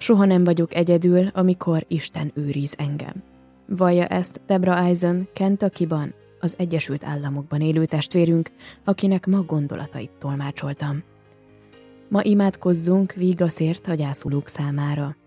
Soha nem vagyok egyedül, amikor Isten őriz engem. Vallja ezt Debra Eisen, Kentuckyban, az Egyesült Államokban élő testvérünk, akinek ma gondolatait tolmácsoltam. Ma imádkozzunk vígaszért a gyászolók számára.